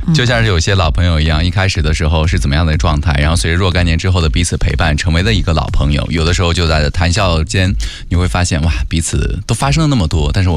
就像是有些老朋友一样，一开始的时候是怎么样的状态，然后随着若干年之后的彼此陪伴，成为了一个老朋友。有的时候就在谈笑间，你会发现哇，彼此都发生了那么多，但是我